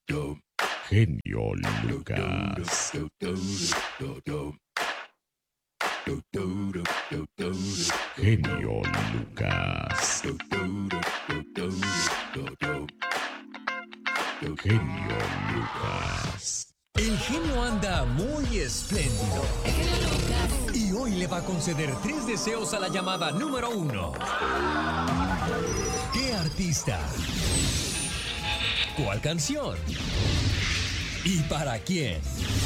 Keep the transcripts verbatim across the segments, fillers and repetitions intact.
Genio Lucas. Genio Lucas. Genio Lucas. El genio anda muy espléndido. Y hoy le va a conceder tres deseos a la llamada número uno. ¿Qué artista? ¿Cuál canción? ¿Y para quién?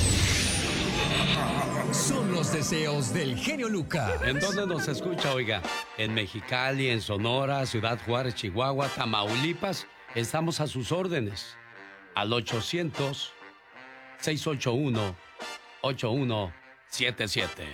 Son los deseos del genio Lucas. ¿En dónde nos escucha, oiga? En Mexicali, en Sonora, Ciudad Juárez, Chihuahua, Tamaulipas. Estamos a sus órdenes. Al ochocientos, seiscientos ochenta y uno, ochenta y uno setenta y siete.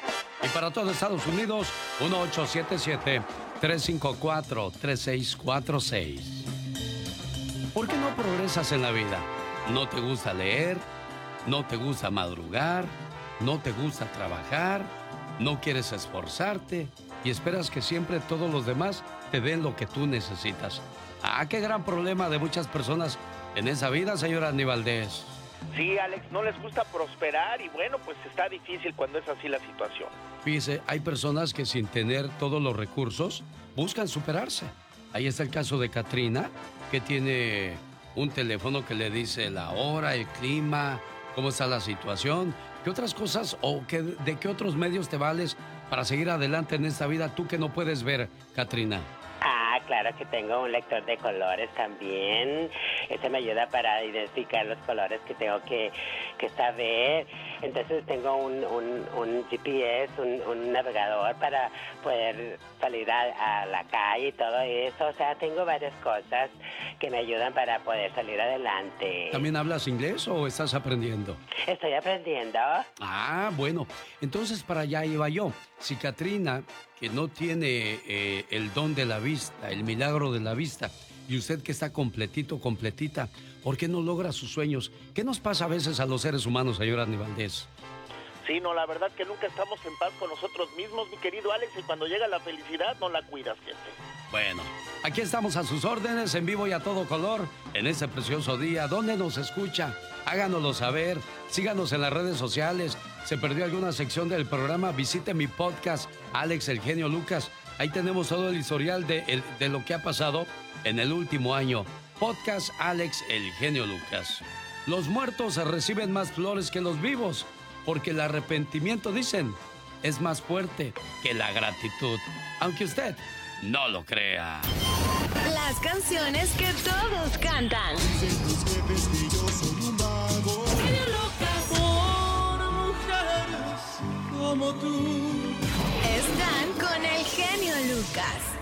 Y para todo Estados Unidos, uno ocho siete siete, tres cinco cuatro, tres seis cuatro seis. ¿Por qué no progresas en la vida? ¿No te gusta leer? ¿No te gusta madrugar? ¿No te gusta trabajar? ¿No quieres esforzarte? Y esperas que siempre todos los demás te den lo que tú necesitas. Ah, qué gran problema de muchas personas en esa vida, señor Andy Valdés. Sí, Alex, no les gusta prosperar y bueno, pues está difícil cuando es así la situación. Fíjese, hay personas que sin tener todos los recursos buscan superarse. Ahí está el caso de Katrina, que tiene un teléfono que le dice la hora, el clima, cómo está la situación. ¿Qué otras cosas o qué, de qué otros medios te vales para seguir adelante en esta vida tú que no puedes ver, Katrina? Ah, claro que tengo un lector de colores también. Ese me ayuda para identificar los colores que tengo que, que saber. Entonces tengo un, un, un G P S, un, un navegador para poder salir a, a la calle y todo eso. O sea, tengo varias cosas que me ayudan para poder salir adelante. ¿También hablas inglés o estás aprendiendo? Estoy aprendiendo. Ah, bueno. Entonces para allá iba yo. Si Katrina, que no tiene eh, el don de la vista, el milagro de la vista, y usted que está completito, completita, ¿por qué no logra sus sueños? ¿Qué nos pasa a veces a los seres humanos, señor Andy Valdés? Sí, no, la verdad que nunca estamos en paz con nosotros mismos, mi querido Alex, y cuando llega la felicidad no la cuidas, gente. Bueno, aquí estamos a sus órdenes, en vivo y a todo color, en este precioso día. ¿Dónde nos escucha? Háganoslo saber, síganos en las redes sociales. ¿Se perdió alguna sección del programa? Visite mi podcast, Alex El Genio Lucas. Ahí tenemos todo el historial de, el, de lo que ha pasado en el último año. Podcast Alex El Genio Lucas. Los muertos reciben más flores que los vivos, porque el arrepentimiento, dicen, es más fuerte que la gratitud. Aunque usted no lo crea. Las canciones que todos cantan. Dicen tus jefes que yo soy un vago. Genio Lucas. Por mujeres como tú. Están con el genio Lucas.